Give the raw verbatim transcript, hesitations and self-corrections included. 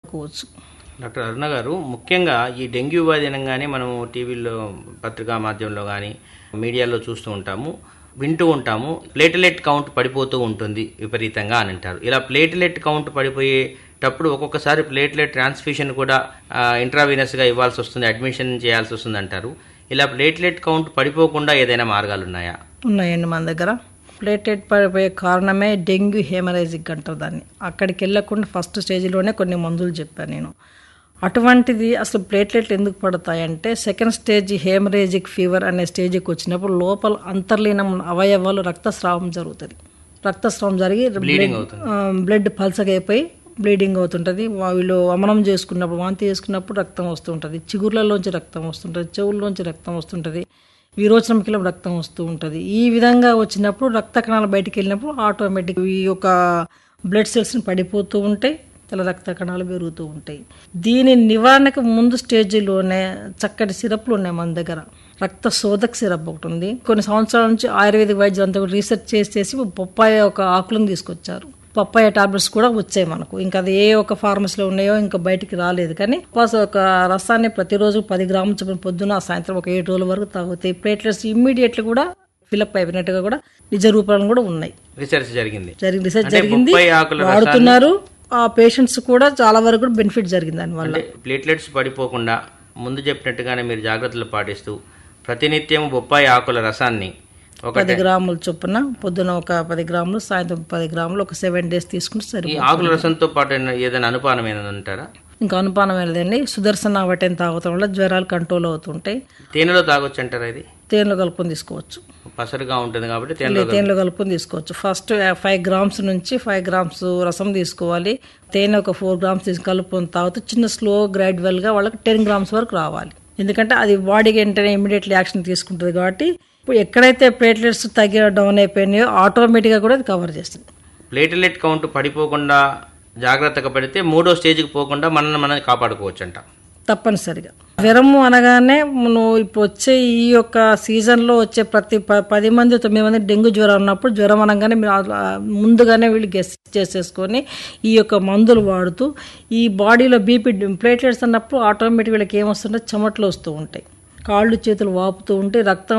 కాపాడుకోవచ్చు. డాక్టర్ అరుణ గారు, ముఖ్యంగా ఈ డెంగ్యూ వ్యాధి అనగానే మనము టీవీలో, పత్రికా మాధ్యమంలో కానీ మీడియాలో చూస్తూ ఉంటాము, వింటూ ఉంటాము, ప్లేటలెట్ కౌంట్ పడిపోతూ ఉంటుంది విపరీతంగా అని అంటారు. ఇలా ప్లేటలెట్ కౌంట్ పడిపోయేటప్పుడు ఒక్కొక్కసారి ప్లేటలెట్ ట్రాన్స్ఫ్యూషన్ కూడా ఇంట్రావీనస్గా ఇవ్వాల్సి వస్తుంది, అడ్మిషన్ చేయాల్సి వస్తుంది అంటారు. ఇలా ప్లేటలెట్ కౌంట్ పడిపోకుండా ఏదైనా మార్గాలు ఉన్నాయా? ఉన్నాయండి మన దగ్గర. ప్లేటెట్ పడిపోయే కారణమే డెంగ్యూ హెమరేజిక్ అంటారు దాన్ని. అక్కడికి వెళ్ళకుండా ఫస్ట్ స్టేజ్లోనే కొన్ని మందులు చెప్పాను నేను. అటువంటిది అసలు ప్లేట్లెట్లు ఎందుకు పడతాయంటే సెకండ్ స్టేజ్ హెమరేజిక్ ఫీవర్ అనే స్టేజ్కి వచ్చినప్పుడు లోపల అంతర్లీనం అవయవాలు రక్తస్రావం జరుగుతుంది. రక్తస్రావం జరిగి బ్లడ్ పల్సగా అయిపోయి బ్లీడింగ్ అవుతుంటుంది. వీళ్ళు వమనం చేసుకున్నప్పుడు, వాంతి చేసుకున్నప్పుడు రక్తం వస్తుంటుంది, చిగుర్లలోంచి రక్తం వస్తుంటుంది, చెవుల్లోంచి రక్తం వస్తుంటుంది, విరోచనంకి రక్తం వస్తూ ఉంటుంది. ఈ విధంగా వచ్చినప్పుడు రక్త కణాలు బయటికి వెళ్ళినప్పుడు ఆటోమేటిక్ ఈ యొక్క బ్లడ్ సెల్స్ని పడిపోతూ ఉంటాయి, తెల్ల రక్త కణాలు పెరుగుతూ ఉంటాయి. దీని నివారణకు ముందు స్టేజ్లోనే చక్కటి సిరప్లు ఉన్నాయి మన దగ్గర. రక్త శోధక సిరప్ ఒకటి ఉంది. కొన్ని సంవత్సరాల నుంచి ఆయుర్వేదిక వైద్యులు అంతా రీసెర్చ్ చేసి చేసి పప్పాయ ఒక ఆకులను తీసుకొచ్చారు. పప్పాయ టాబ్లెట్స్ కూడా వచ్చాయి మనకు. ఇంకా అది ఏ ఒక ఫార్మసీలో ఉన్నాయో ఇంకా బయటికి రాలేదు. కానీ ఒక రసాన్ని ప్రతిరోజు పది గ్రాములు చొప్పున పొద్దున సాయంత్రం ఒక ఏడు రోజుల వరకు తాగుతాయి. ప్లేట్లెట్స్ ఇమ్మీడియట్లీ కూడా ఫిలప్ అయిపోయినట్టుగా కూడా నిజ రూపాలు కూడా ఉన్నాయి. రీసెర్చ్ జరిగింది జరిగింది రీసెర్చ్ జరిగింది వాడుతున్నారు. ఆ పేషెంట్స్ కూడా చాలా వరకు బెనిఫిట్ జరిగింది దానివల్ల. ప్లేట్లెట్స్ పడిపోకుండా ముందు చెప్పినట్టుగానే మీరు జాగ్రత్తలు పాటిస్తూ ప్రతినిత్యం బొప్పాయి ఆకుల రసాన్ని పది గ్రాములు చొప్పున పొద్దున ఒక పది గ్రాములు, సాయంత్రం పది గ్రాములు ఒక సెవెన్ డేస్ తీసుకుంటే సరే. ఈ ఆకుల రసంతో పాటు ఏదైనా అనుపానం ఏదైనా అంటారా? ఇంకా అనుపానం లేదండి. సుదర్శన వాటిని తాగటం వల్ల జ్వరాలు కంట్రోల్ అవుతుంటాయి. తేనెలో తాగొచ్చు అంటారా? ఇది తేనెలో కలుపుకొని తీసుకోవచ్చు. పసరుగా ఉంటుంది కాబట్టి తేనెలో కలుపుకొని తీసుకోవచ్చు. ఫస్ట్ ఫైవ్ గ్రామ్స్ నుంచి ఫైవ్ గ్రామ్స్ రసం తీసుకోవాలి. తేనె ఒక ఫోర్ గ్రామ్స్ తీసి కలుపుకొని తాగుతూ చిన్న స్లో గ్రాడ్యువల్ గా వాళ్ళకి టెన్ గ్రామ్స్ వరకు రావాలి. ఎందుకంటే అది బాడీకి వెంటనే ఇమీడియట్లీ యాక్షన్ తీసుకుంటుంది కాబట్టి ఇప్పుడు ఎక్కడైతే ప్లేట్లెట్స్ తగ్గి డౌన్ అయిపోయినాయో ఆటోమేటిక్గా కూడా అది కవర్ చేస్తుంది. ప్లేట్లెట్ కౌంట్ పడిపోకుండా జాగ్రత్తగా పడితే మూడో స్టేజ్కి పోకుండా మనల్ని మనం కాపాడుకోవచ్చు అంట. తప్పనిసరిగా. జ్వరము అనగానే నువ్వు ఇప్పుడు వచ్చే ఈ యొక్క సీజన్లో వచ్చే ప్రతి పది మంది తొమ్మిది మంది డెంగ్యూ జ్వరం ఉన్నప్పుడు జ్వరం అనగానే మీరు ముందుగానే వీళ్ళు గెస్ చేసేసుకొని ఈ యొక్క మందులు వాడుతూ ఈ బాడీలో బీపీ ప్లేట్లెట్స్ అన్నప్పుడు ఆటోమేటిక్ వీళ్ళకి ఏమొస్తుంటే చెమటలు వస్తూ ఉంటాయి, కాళ్ళు చేతులు వాపుతూ ఉంటే రక్తం